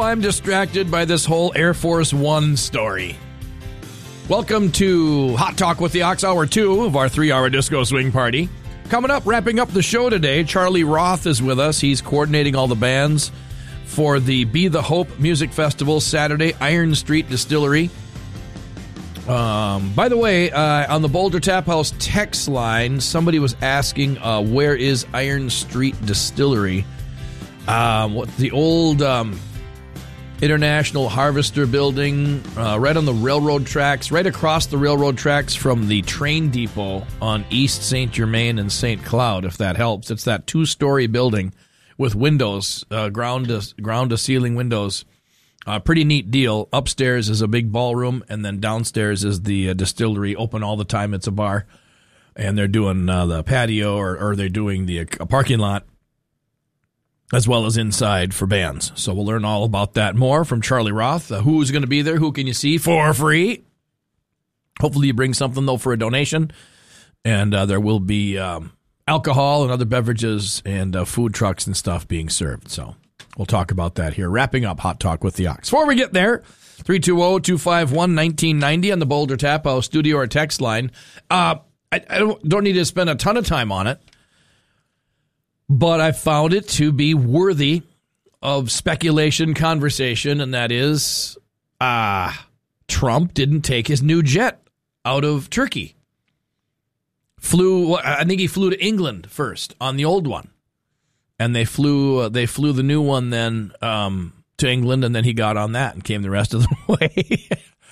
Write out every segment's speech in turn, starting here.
I'm distracted by this whole Air Force One story. Welcome to Hot Talk with the Ox, Hour 2 of our 3-hour disco swing party. Coming up, wrapping up the show today, Charlie Roth is with us. He's coordinating all the bands for the Be the Hope Music Festival Saturday, Iron Street Distillery. By the way, on the Boulder Tap House text line, somebody was asking, where is Iron Street Distillery? What the old International Harvester building, right on the railroad tracks, right across the railroad tracks from the train depot on East St. Germain and St. Cloud, if that helps. It's that 2-story building with windows, ground to ceiling windows. Pretty neat deal. Upstairs is a big ballroom, and then downstairs is the distillery, open all the time. It's a bar, and they're doing the patio, or they're doing the parking lot, as well as inside for bands. So we'll learn all about that more from Charlie Roth. Who's going to be there? Who can you see for free? Hopefully you bring something, though, for a donation. And there will be alcohol and other beverages and food trucks and stuff being served. So we'll talk about that here. Wrapping up Hot Talk with the Ox. Before we get there, 320-251-1990 on the Boulder Tap House studio or text line. I don't need to spend a ton of time on it, but I found it to be worthy of speculation, conversation, and that is Trump didn't take his new jet out of Turkey. I think he flew to England first on the old one, and they flew the new one then to England, and then he got on that and came the rest of the way.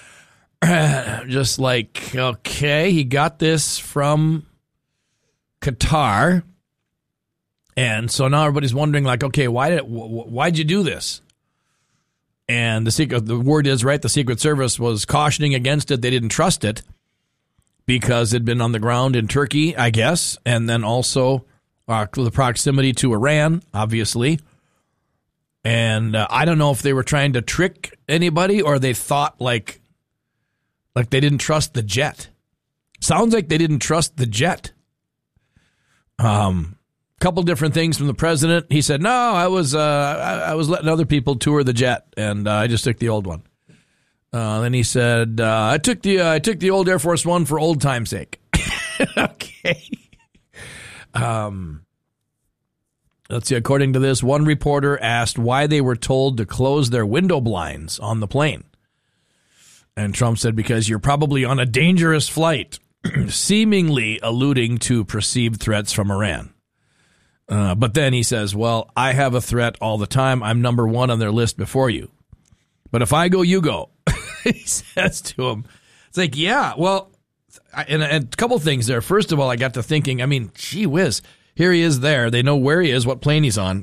Just like, okay, he got this from Qatar. And so now everybody's wondering, like, okay, why'd you do this? And the word is, right, the Secret Service was cautioning against it. They didn't trust it because it'd been on the ground in Turkey, I guess, and then also the proximity to Iran, obviously. And I don't know if they were trying to trick anybody or they thought like they didn't trust the jet. Sounds like they didn't trust the jet. Couple different things from the president. He said, "No, I was letting other people tour the jet, and I just took the old one." Then he said, "I took the old Air Force One for old time's sake." Okay. Let's see. According to this, one reporter asked why they were told to close their window blinds on the plane, and Trump said, "Because you're probably on a dangerous flight," seemingly alluding to perceived threats from Iran. But then he says, well, I have a threat all the time. I'm number one on their list before you. But if I go, you go. He says to him. It's like, yeah, well, and a couple things there. First of all, I got to thinking, I mean, gee whiz, here he is there. They know where he is, what plane he's on.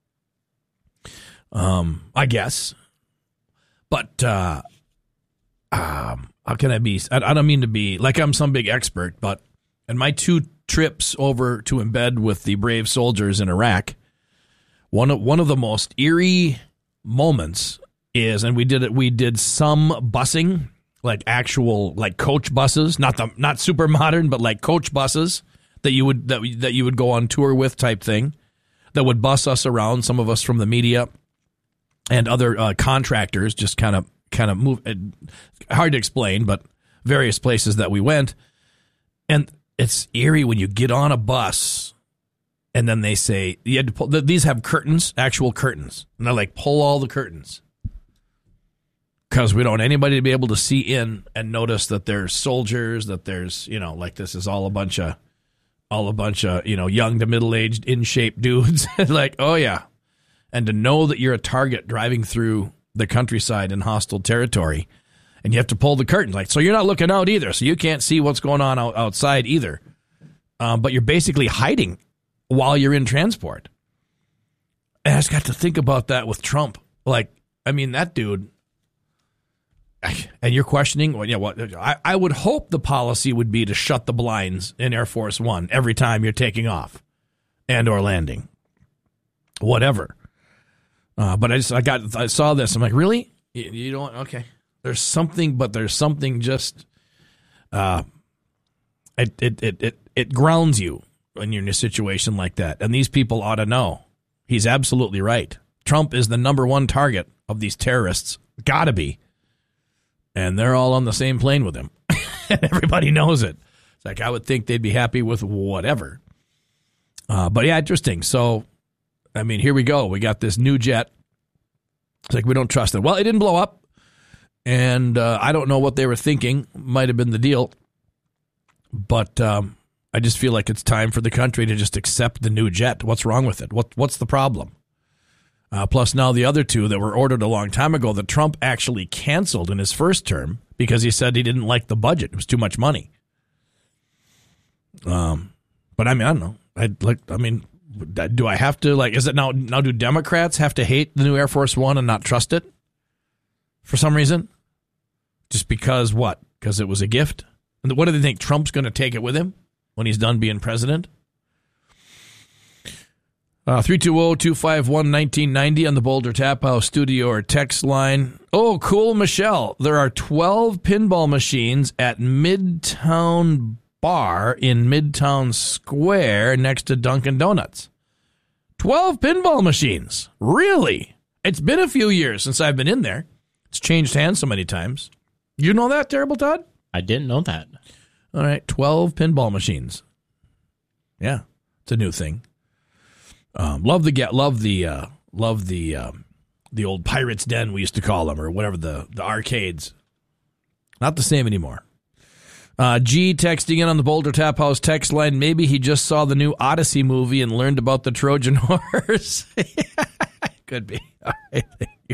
I guess. But how can I be? I don't mean to be like I'm some big expert, but in my 2 trips over to embed with the brave soldiers in Iraq, one of the most eerie moments is, and we did some busing, like actual like coach buses, not super modern, but like coach buses that you would go on tour with type thing, that would bus us around, some of us from the media and other contractors, just kind of move. Hard to explain, but various places that we went. And it's eerie when you get on a bus and then they say, you had to pull, these have curtains, actual curtains. And they're like, pull all the curtains. Because we don't want anybody to be able to see in and notice that there's soldiers, that there's, like this is all a bunch of, young to middle-aged, in-shape dudes. Like, oh, yeah. And to know that you're a target driving through the countryside in hostile territory. And you have to pull the curtains. Like, so you're not looking out either. So you can't see what's going on outside either. But you're basically hiding while you're in transport. And I just got to think about that with Trump. Like, I mean, that dude. And you're questioning, well, yeah, what? I would hope the policy would be to shut the blinds in Air Force One every time you're taking off and or landing. Whatever. But I saw this. I'm like, really? You don't? Okay. There's something just, it grounds you when you're in a situation like that. And these people ought to know. He's absolutely right. Trump is the number one target of these terrorists. Gotta be. And they're all on the same plane with him. And everybody knows it. It's like, I would think they'd be happy with whatever. But yeah, interesting. So, I mean, here we go. We got this new jet. It's like, we don't trust it. Well, it didn't blow up. And I don't know what they were thinking. Might have been the deal. But I just feel like it's time for the country to just accept the new jet. What's wrong with it? What's the problem? Plus now the other two that were ordered a long time ago that Trump actually canceled in his first term because he said he didn't like the budget. It was too much money. But I mean, I don't know. Do I have to, like, is it now do Democrats have to hate the new Air Force One and not trust it for some reason? Just because what? Because it was a gift? And what do they think? Trump's going to take it with him when he's done being president? 320-251-1990 on the Boulder Tap House studio or text line. Oh, cool, Michelle. There are 12 pinball machines at Midtown Bar in Midtown Square next to Dunkin' Donuts. 12 pinball machines. Really? It's been a few years since I've been in there. It's changed hands so many times. You know that, Terrible Todd? I didn't know that. All right, 12 pinball machines. Yeah, it's a new thing. Love the old Pirates Den we used to call them, or whatever, the arcades. Not the same anymore. G texting in on the Boulder Tap House text line. Maybe he just saw the new Odyssey movie and learned about the Trojan horse. Could be. All right, thank you.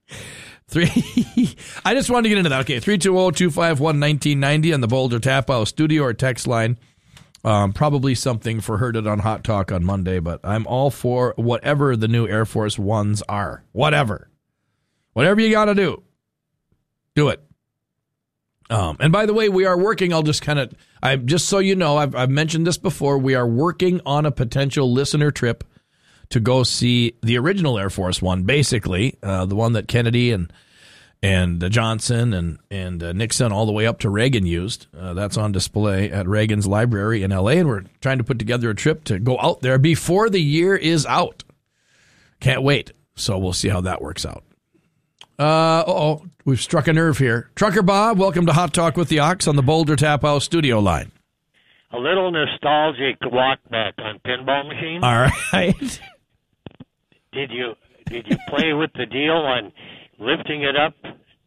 I just wanted to get into that. Okay, 320-251-1990 on the Boulder Tap House studio or text line. Probably something for Heard It on Hot Talk on Monday, but I'm all for whatever the new Air Force Ones are. Whatever you got to do, do it. And by the way, we are working. Just so you know, I've mentioned this before. We are working on a potential listener trip to go see the original Air Force One, basically the one that Kennedy and Johnson and Nixon all the way up to Reagan used. That's on display at Reagan's Library in L.A., and we're trying to put together a trip to go out there before the year is out. Can't wait. So we'll see how that works out. We've struck a nerve here. Trucker Bob, welcome to Hot Talk with the Ox on the Boulder Tap House studio line. A little nostalgic walk back on pinball machines. All right. Did you play with the deal on lifting it up?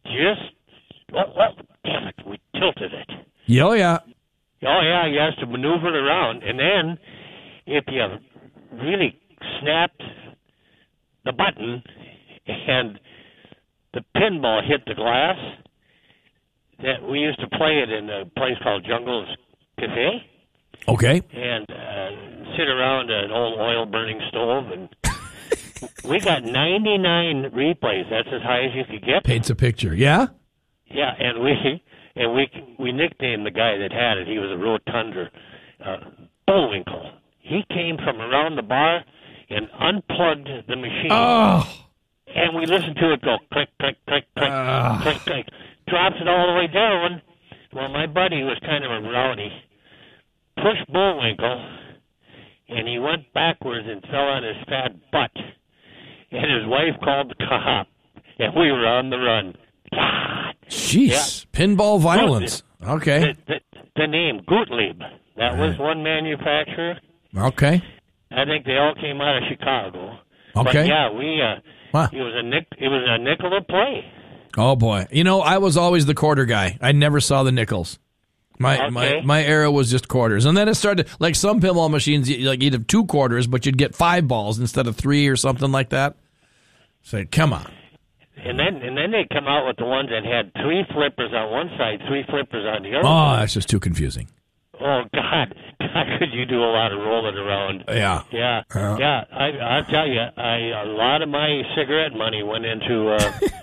Damn it, we tilted it. Oh, yeah. Oh, yeah, you have to maneuver it around. And then if you really snapped the button and the pinball hit the glass, that we used to play it in a place called Jungle's Cafe. Okay. And sit around an old oil-burning stove, and we got 99 replays. That's as high as you could get. Paints a picture. Yeah? Yeah, and we nicknamed the guy that had it. He was a rotunda, Bullwinkle. He came from around the bar and unplugged the machine. Oh. And we listened to it go click, click, click, click, click, click. Drops it all the way down. Well, my buddy was kind of a rowdy. Pushed Bullwinkle, and he went backwards and fell on his fat butt. And his wife called the cop, and we were on the run. God. Jeez. Yeah. Pinball violence. Okay. The name, Gottlieb. That was one manufacturer. Okay. I think they all came out of Chicago. Okay. But yeah, Wow. it was a nickel to play. Oh, boy. You know, I was always the quarter guy. I never saw the nickels. My era was just quarters. And then it started, like some pinball machines, you'd have 2 quarters, but you'd get 5 balls instead of 3 or something like that. So, come on. And then they come out with the ones that had 3 flippers on one side, 3 flippers on the other. Oh, that's just too confusing. Oh, God, could you do a lot of rolling around? Yeah. Yeah. I'll tell you, a lot of my cigarette money went into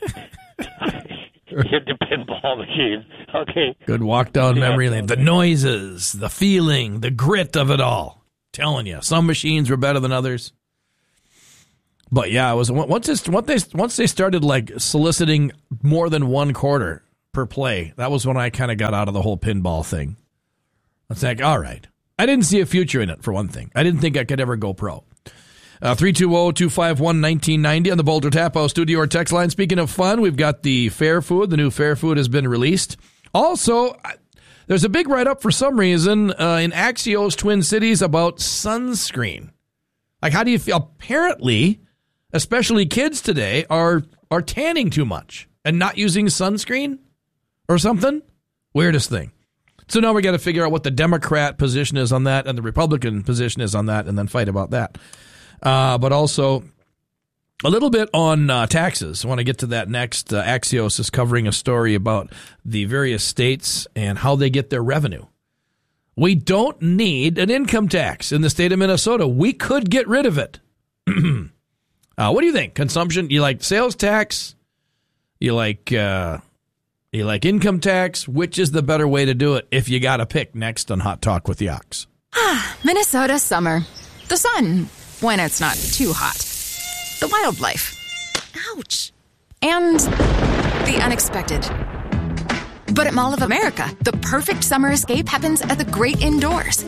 hit the pinball machine. Okay. Good walk down memory lane. The noises, the feeling, the grit of it all. Telling you, some machines were better than others. But yeah, it was once they started like soliciting more than 1 quarter per play. That was when I kind of got out of the whole pinball thing. It's like, all right, I didn't see a future in it for one thing. I didn't think I could ever go pro. 320-251-1990 on the Boulder Tap House studio or text line. Speaking of fun, we've got the Fair Food. The new Fair Food has been released. Also, there's a big write-up for some reason in Axios Twin Cities about sunscreen. Like, how do you feel? Apparently, especially kids today, are tanning too much and not using sunscreen or something. Weirdest thing. So now we got to figure out what the Democrat position is on that and the Republican position is on that and then fight about that. But also a little bit on taxes. I want to get to that next. Axios is covering a story about the various states and how they get their revenue. We don't need an income tax in the state of Minnesota. We could get rid of it. What do you think? Consumption? You like sales tax? You like income tax? Which is the better way to do it if you got to pick? Next on Hot Talk with the Ox. Minnesota summer. The sun, when it's not too hot. The wildlife. Ouch. And the unexpected. But at Mall of America, the perfect summer escape happens at the great indoors.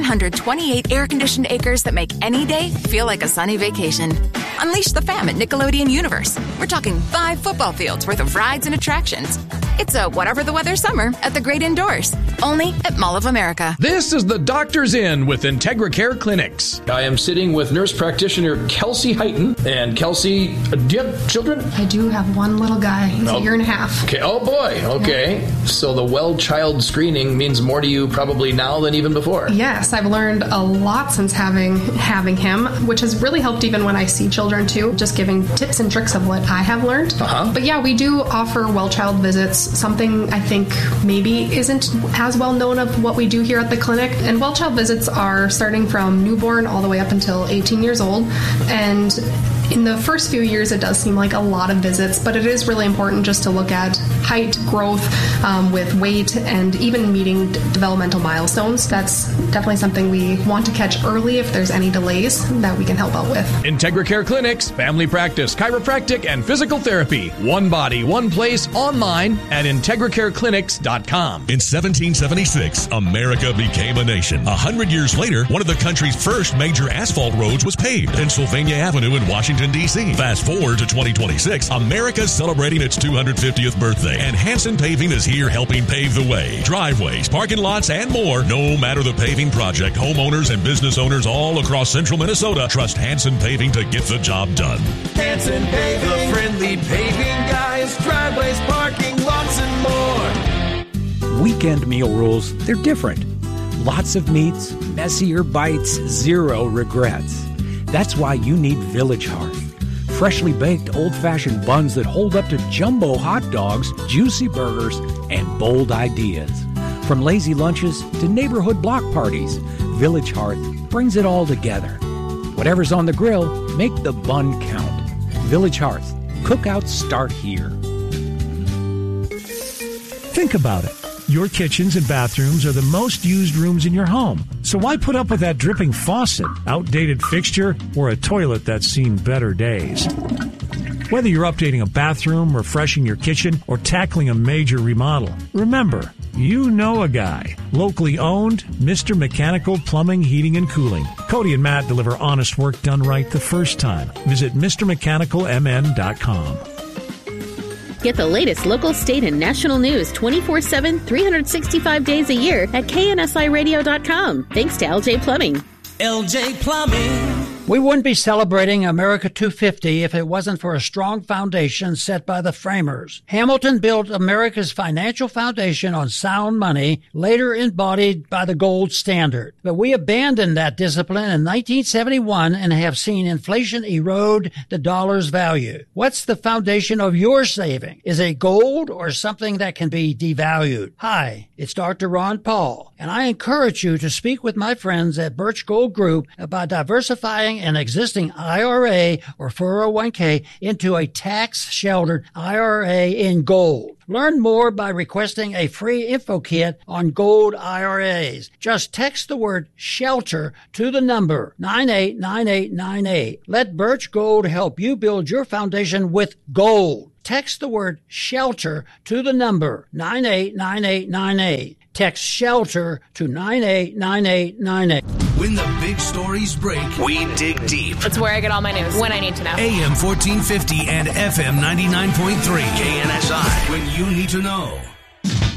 128 air-conditioned acres that make any day feel like a sunny vacation. Unleash the fam at Nickelodeon Universe. We're talking 5 football fields worth of rides and attractions. It's a whatever the weather summer at the great indoors. Only at Mall of America. This is the Doctor's Inn with Integra Care Clinics. I am sitting with nurse practitioner Kelsey Heighton. And Kelsey, do you have children? I do have one little guy. He's a year and a half. Okay. Oh, boy. Okay. Yeah. So the well child screening means more to you probably now than even before. Yes, I've learned a lot since having him, which has really helped even when I see children too, just giving tips and tricks of what I have learned. But yeah, we do offer well child visits, something I think maybe isn't as well known of what we do here at the clinic. And well child visits are starting from newborn all the way up until 18 years old. And in the first few years, it does seem like a lot of visits, but it is really important just to look at height, growth, with weight, and even meeting developmental milestones. That's definitely something we want to catch early if there's any delays that we can help out with. Integra Care Clinics, family practice, chiropractic, and physical therapy. One body, one place, online at IntegraCareClinics.com. In 1776, America became a nation. 100 years later, one of the country's first major asphalt roads was paved, Pennsylvania Avenue in Washington, D.C. Fast forward to 2026, America's celebrating its 250th birthday, and Hanson Paving is here helping pave the way. Driveways, parking lots, and more. No matter the paving project, homeowners and business owners all across central Minnesota trust Hanson Paving to get the job done. Hanson Paving, the friendly paving guys, driveways, parking lots, and more. Weekend meal rules, they're different. Lots of meats, messier bites, zero regrets. That's why you need Village Hearth. Freshly baked old-fashioned buns that hold up to jumbo hot dogs, juicy burgers, and bold ideas. From lazy lunches to neighborhood block parties, Village Hearth brings it all together. Whatever's on the grill, make the bun count. Village Hearth. Cookouts start here. Think about it. Your kitchens and bathrooms are the most used rooms in your home. So why put up with that dripping faucet, outdated fixture, or a toilet that's seen better days? Whether you're updating a bathroom, refreshing your kitchen, or tackling a major remodel, remember, you know a guy. Locally owned, Mr. Mechanical Plumbing, Heating, and Cooling. Cody and Matt deliver honest work done right the first time. Visit MrMechanicalMN.com. Get the latest local, state, and national news 24/7, 365 days a year at KNSIRadio.com. Thanks to LJ Plumbing. LJ Plumbing. We wouldn't be celebrating America 250 if it wasn't for a strong foundation set by the framers. Hamilton built America's financial foundation on sound money, later embodied by the gold standard. But we abandoned that discipline in 1971 and have seen inflation erode the dollar's value. What's the foundation of your saving? Is it gold or something that can be devalued? Hi, it's Dr. Ron Paul, and I encourage you to speak with my friends at Birch Gold Group about diversifying an existing IRA or 401k into a tax-sheltered IRA in gold. Learn more by requesting a free info kit on gold IRAs. Just text the word SHELTER to the number 989898. Let Birch Gold help you build your foundation with gold. Text the word SHELTER to the number 989898. Text SHELTER to 989898. When the big stories break, we dig deep. It's where I get all my news when I need to know. AM 1450 and FM 99.3 KNSI. When you need to know.